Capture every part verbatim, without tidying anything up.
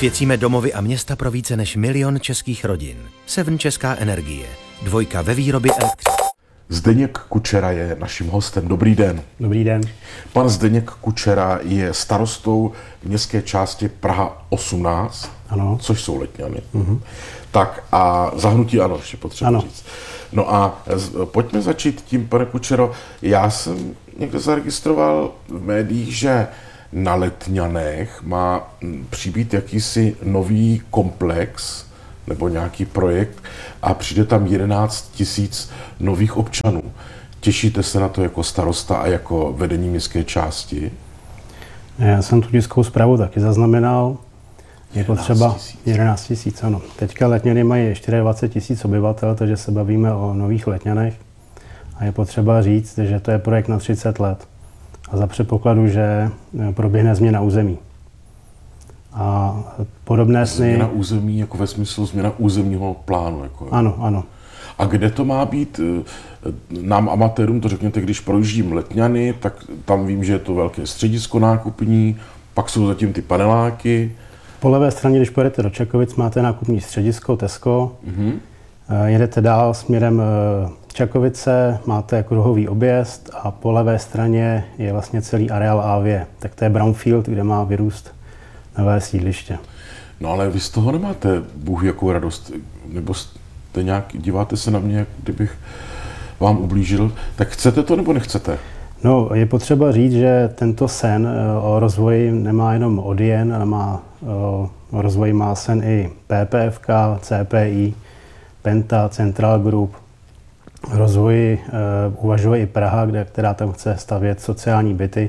Osvěcíme domovy a města pro více než milion českých rodin. Seven Česká energie. Dvojka ve výrobě elektřiny. Zdeněk Kučera je naším hostem. Dobrý den. Dobrý den. Pan Zdeněk Kučera je starostou městské části Praha osmnáct, Ano. Což jsou Letňany. Uh-huh. Tak a za hnutí ANO ještě potřeba říct. No a pojďme začít tím, pane Kučero. Já jsem někde zaregistroval v médiích, že na Letňanech má přibýt jakýsi nový komplex nebo nějaký projekt a přijde tam jedenáct tisíc nových občanů. Těšíte se na to jako starosta a jako vedení městské části? Já jsem tu tiskovou zprávu taky zaznamenal. Je potřeba jedenáct tisíc, ano. Teďka Letňany mají dvacet čtyři tisíc obyvatel, takže se bavíme o nových Letňanech. A je potřeba říct, že to je projekt na třicet let. A za předpokladu, že proběhne změna území. A podobné sny... Změna území jako ve smyslu změna územního plánu. Jako, ano, ano. A kde to má být? Nám amatérům to řekněte, když projíždím Letňany, tak tam vím, že je to velké středisko nákupní, pak jsou zatím ty paneláky. Po levé straně, když pojedete do Čakovic, máte nákupní středisko Tesco. Mm-hmm. Jedete dál směrem Čakovice, máte kruhový objezd a po levé straně je vlastně celý areál Avie. Tak to je brownfield, kde má vyrůst nové sídliště. No ale vy z toho nemáte bůh jakou radost, nebo jste nějak, díváte se na mě, jak kdybych vám ublížil. Tak chcete to nebo nechcete? No, je potřeba říct, že tento sen o rozvoji nemá jenom Odien, ale má, o rozvoji má sen i P P F K, C P I, Penta, Central Group. Rozvoji e, uvažuje i Praha, kde, která tam chce stavět sociální byty.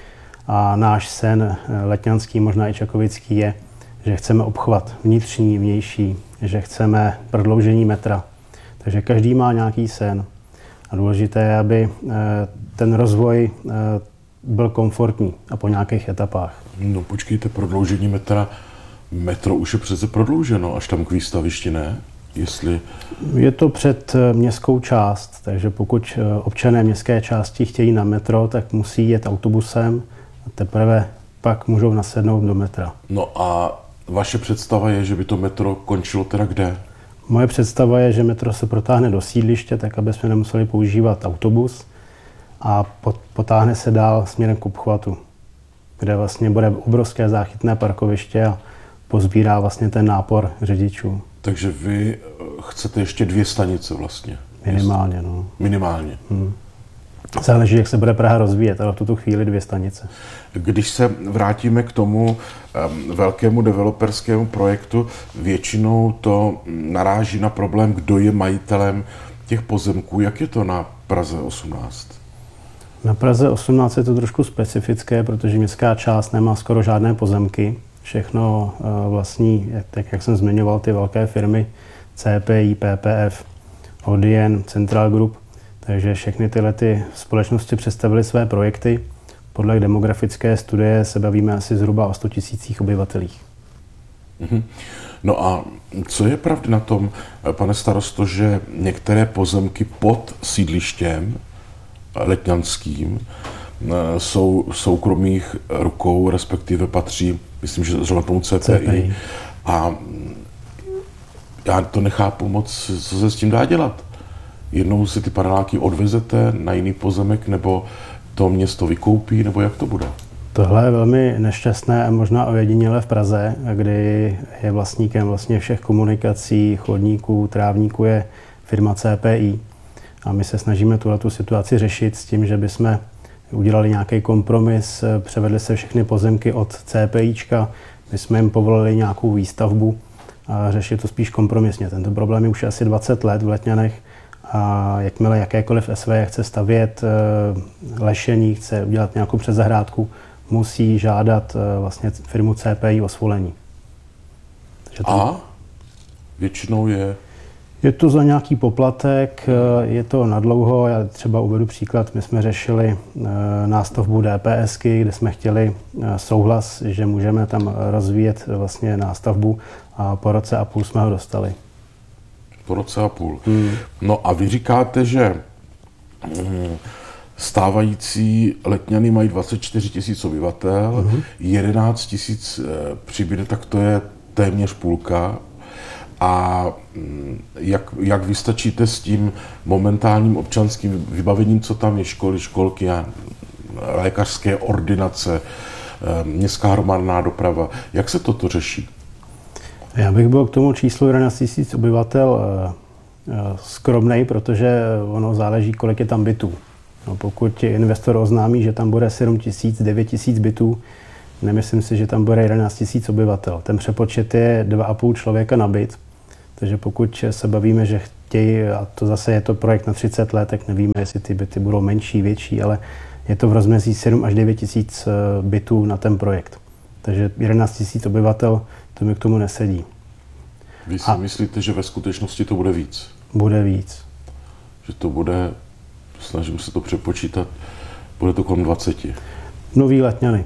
A náš sen letňanský, možná i čakovický, je, že chceme obchvat vnitřní, vnější, že chceme prodloužení metra. Takže každý má nějaký sen. A důležité je, aby ten rozvoj byl komfortní a po nějakých etapách. No počkejte, prodloužení metra, metro už je přece prodlouženo, až tam k výstavišti, ne? Jestli... Je to před městskou část, takže pokud občané městské části chtějí na metro, tak musí jet autobusem a teprve pak můžou nasednout do metra. No a vaše představa je, že by to metro končilo teda kde? Moje představa je, že metro se protáhne do sídliště, tak aby jsme nemuseli používat autobus a potáhne se dál směrem k obchvatu, kde vlastně bude obrovské záchytné parkoviště a pozbírá vlastně ten nápor řidičů. Takže vy chcete ještě dvě stanice vlastně? Minimálně, no. Minimálně. Hmm. Záleží, jak se bude Praha rozvíjet, ale v tuto chvíli dvě stanice. Když se vrátíme k tomu um, velkému developerskému projektu, většinou to naráží na problém, kdo je majitelem těch pozemků. Jak je to na Praze osmnáct? Na Praze osmnáct je to trošku specifické, protože městská část nemá skoro žádné pozemky. Všechno uh, vlastní, tak jak jsem zmiňoval, ty velké firmy C P I, P P F, Odien, Central Group. Takže všechny tyhle ty společnosti představily své projekty. Podle demografické studie se bavíme asi zhruba o sto tisících obyvatelích. Mm-hmm. No a co je pravda na tom, pane starosto, že některé pozemky pod sídlištěm letňanským jsou soukromých rukou, respektive patří, myslím, že zrovna tomu C P I. C P I. A já to nechápu moc, co se s tím dá dělat. Jednou si ty paneláky odvezete na jiný pozemek, nebo to město vykoupí, nebo jak to bude? Tohle je velmi nešťastné a možná ojedinělé v Praze, kdy je vlastníkem vlastně všech komunikací, chodníků, trávníků je firma C P I. A my se snažíme tuhletu situaci řešit s tím, že bychom udělali nějaký kompromis, převedli se všechny pozemky od CPIčka, my jsme jim povolili nějakou výstavbu a řešit to spíš kompromisně. Tento problém je už asi dvacet let v Letňanech. A jakmile jakékoliv S V chce stavět lešení, chce udělat nějakou předzahrádku, musí žádat vlastně firmu C P I o svolení. Takže to... A většinou je? Je to za nějaký poplatek, je to nadlouho. Já třeba uvedu příklad. My jsme řešili nástavbu DPSky, kde jsme chtěli souhlas, že můžeme tam rozvíjet vlastně nástavbu a po roce a půl jsme ho dostali. Po roce a půl. Hmm. No a vy říkáte, že stávající Letňany mají dvacet čtyři tisíc obyvatel, hmm. jedenáct tisíc přibyde, tak to je téměř půlka. A jak, jak vystačíte s tím momentálním občanským vybavením, co tam je, školy, školky a lékařské ordinace, městská hromadná doprava, jak se toto řeší? Já bych byl k tomu číslu jedenáct tisíc obyvatel skromnej, protože ono záleží, kolik je tam bytů. No, pokud investor oznámí, že tam bude sedm tisíc, devět tisíc bytů, nemyslím si, že tam bude jedenáct tisíc obyvatel. Ten přepočet je dva a půl člověka na byt. Takže pokud se bavíme, že chtějí, a to zase je to projekt na třicet let, tak nevíme, jestli ty byty budou menší, větší, ale je to v rozmezí sedm až devět tisíc bytů na ten projekt. Takže jedenáct tisíc obyvatel, to mi k tomu nesedí. Vy si a myslíte, že ve skutečnosti to bude víc? Bude víc. Že to bude, snažím se to přepočítat, bude to kolem dvacet. Nový Letňany.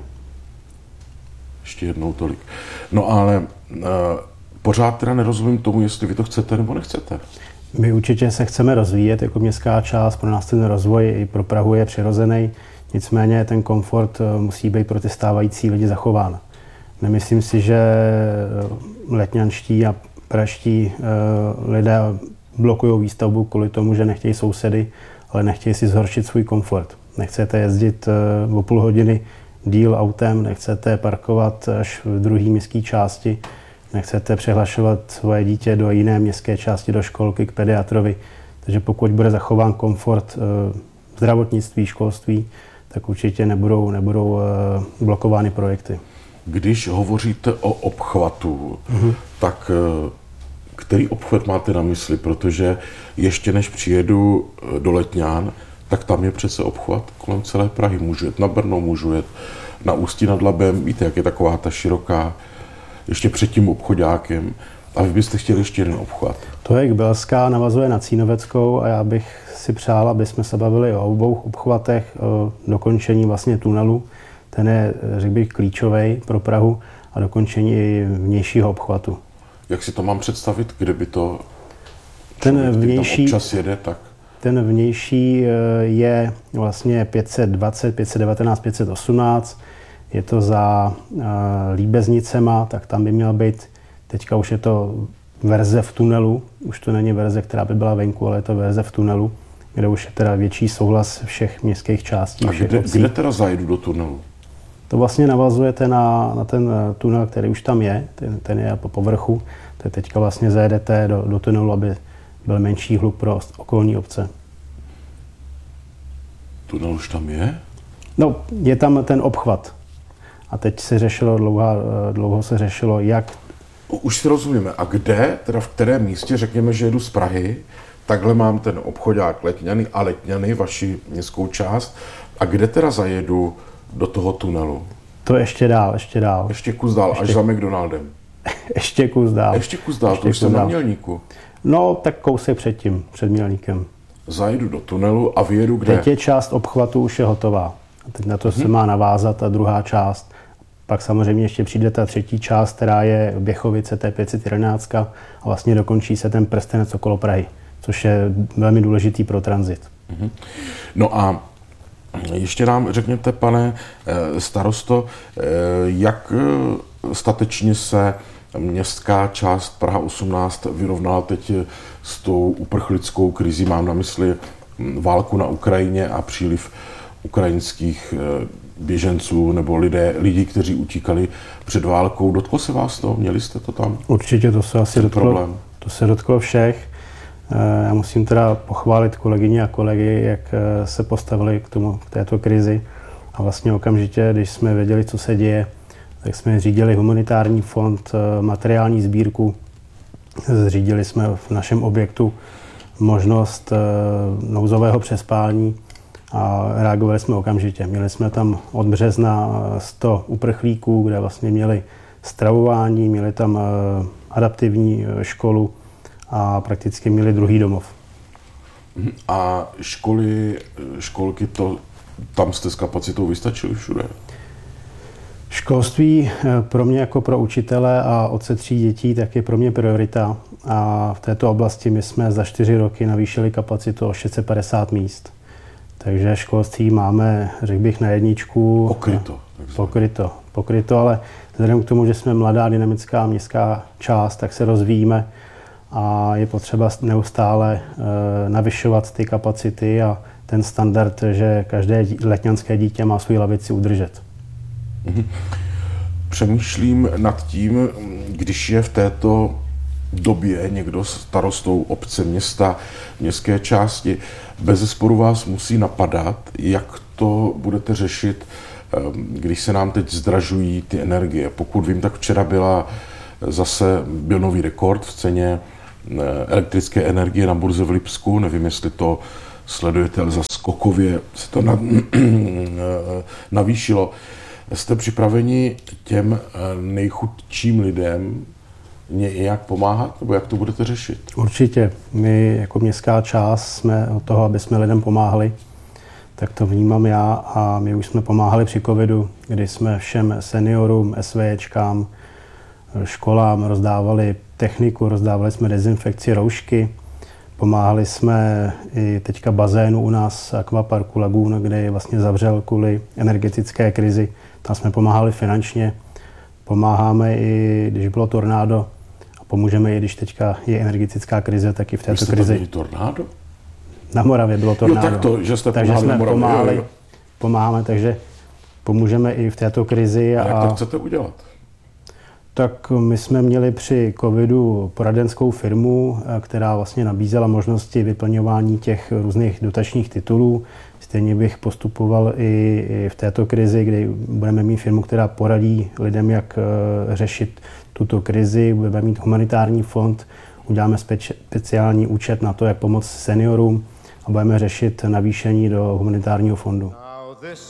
Ještě jednou tolik. No ale uh, pořád teda nerozumím tomu, jestli vy to chcete nebo nechcete. My určitě se chceme rozvíjet jako městská část, pro nás ten rozvoj i pro Prahu je přirozený, nicméně ten komfort musí být pro ty stávající lidi zachován. Nemyslím si, že letňanští a praští lidé blokují výstavbu kvůli tomu, že nechtějí sousedy, ale nechtějí si zhoršit svůj komfort. Nechcete jezdit o půl hodiny díl autem, nechcete parkovat až v druhé městské části, nechcete přihlašovat svoje dítě do jiné městské části, do školky, k pediatrovi. Takže pokud bude zachován komfort zdravotnictví, školství, tak určitě nebudou, nebudou blokovány projekty. Když hovoříte o obchvatu, mm-hmm. tak který obchvat máte na mysli? Protože ještě než přijedu do Letňan, tak tam je přece obchvat kolem celé Prahy. Můžu jet na Brno, můžu jet na Ústí nad Labem, víte, jak je taková ta široká, ještě před tím obchodákem. A vy byste chtěli ještě jeden obchvat. To je Belská, navazuje na Cínoveckou a já bych si přál, aby jsme se bavili o obou obchvatech, o dokončení vlastně tunelu. Ten je, řekl bych, klíčový pro Prahu a dokončení i vnějšího obchvatu. Jak si to mám představit, kde by to ten člověk, vnější, tam občas jede, tak? Ten vnější je vlastně pět set dvacet, pět set devatenáct, pět set osmnáct. Je to za Líbeznicema, tak tam by měl být, teďka už je to verze v tunelu, už to není verze, která by byla venku, ale je to verze v tunelu, kde už je teda větší souhlas všech městských částí. A kde, kde teda zajedu do tunelu? To vlastně navazujete na, na ten tunel, který už tam je, ten, ten je po povrchu, tak teďka vlastně zajedete do, do tunelu, aby byl menší hluk pro okolní obce. Tunel už tam je? No, je tam ten obchvat. A teď se řešilo, dlouho, dlouho se řešilo, jak... Už si rozumíme. A kde, teda v kterém místě, řekněme, že jedu z Prahy, takhle mám ten obchodák Letňany a Letňany, vaši městskou část, a kde teda zajedu do toho tunelu? To ještě dál, ještě dál. Ještě kus dál, ještě... až za McDonaldem. Ještě kus dál. Ještě kus dál, ještě to už jsem na Mělníku. No, tak kousek předtím, před Mělníkem. Zajedu do tunelu a vyjedu kde? Teď je část obchvatu už je hotová. A teď na to hmm. se má navázat ta druhá část. Pak samozřejmě ještě přijde ta třetí část, která je Běchovice, T pět set jedenáct a vlastně dokončí se ten prstenec okolo Prahy, což je velmi důležitý pro tranzit. Hmm. No a ještě nám řekněte, pane starosto, jak statečně se městská část Praha osmnáct vyrovnala teď s tou uprchlickou krizí, mám na mysli válku na Ukrajině a příliv ukrajinských běženců nebo lidé, lidí, kteří utíkali před válkou. Dotklo se vás to? Měli jste to tam? Určitě, to se asi dotklo, problém. To se dotklo všech. Já musím teda pochválit kolegyně a kolegy, jak se postavili k tomu, k této krizi. A vlastně okamžitě, když jsme věděli, co se děje, tak jsme zřídili humanitární fond, materiální sbírku. Zřídili jsme v našem objektu možnost nouzového přespání a reagovali jsme okamžitě. Měli jsme tam od března sto uprchlíků, kde vlastně měli stravování, měli tam adaptivní školu a prakticky měli druhý domov. A školy, školky, to, tam jste s kapacitou vystačili všude? Školství pro mě jako pro učitele a otce tří dětí tak je pro mě priorita. A v této oblasti my jsme za čtyři roky navýšili kapacitu o šest set padesát míst. Takže školství máme, řekl bych, na jedničku. Pokryto. Pokryto, pokryto, ale Vzhledem k tomu, že jsme mladá dynamická městská část, tak se rozvíjíme a je potřeba neustále e, navyšovat ty kapacity a ten standard, že každé letňanské dítě má svou lavici udržet. Mm-hmm. Přemýšlím nad tím, když je v této době někdo starostou obce, města, městské části, bezesporu vás musí napadat, jak to budete řešit, když se nám teď zdražují ty energie. Pokud vím, tak včera byla zase byl nový rekord v ceně elektrické energie na burze v Lipsku. Nevím, jestli to sledujete, ale za skokově se to navýšilo. Jste připraveni těm nejchudším lidem nějak pomáhat, nebo jak to budete řešit? Určitě. My jako městská část jsme od toho, aby jsme lidem pomáhali, tak to vnímám já a my už jsme pomáhali při covidu, kdy jsme všem seniorům, SVČkám, školám rozdávali techniku, rozdávali jsme dezinfekci, roušky, pomáhali jsme i teďka bazénu u nás Aquaparku Laguna, kde je vlastně zavřel kvůli energetické krizi. Tam jsme pomáhali finančně, pomáháme i, když bylo tornádo a pomůžeme i, když teďka je energetická krize, tak i v této Vy jste krizi. tam měli tornádo? Na Moravě bylo tornádo. Jo, tak to, že jste takže pomáhali jsme na Moravě. pomáhali, Jo, jo. pomáháme, takže pomůžeme i v této krizi. A jak a to chcete udělat? Tak my jsme měli při covidu poradenskou firmu, která vlastně nabízela možnosti vyplňování těch různých dotačních titulů. Stejně bych postupoval i v této krizi, kdy budeme mít firmu, která poradí lidem, jak řešit tuto krizi. Budeme mít humanitární fond, uděláme speciální účet na to, jak pomoct seniorům a budeme řešit navýšení do humanitárního fondu.